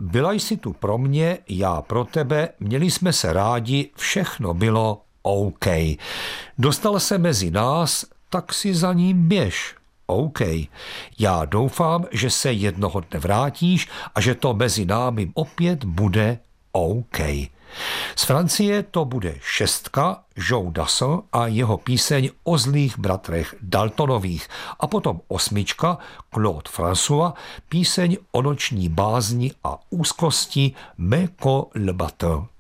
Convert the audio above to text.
Byla jsi tu pro mě, já pro tebe, měli jsme se rádi, všechno bylo OK. Dostal se mezi nás, tak si za ním běž. OK. Já doufám, že se jednoho dne vrátíš a že to mezi námi opět bude OK. Z Francie to bude 6. Joe Dassin a jeho píseň o zlých bratrech Daltonových a potom 8. Claude François, píseň o noční bázni a úzkosti Mais que le matin.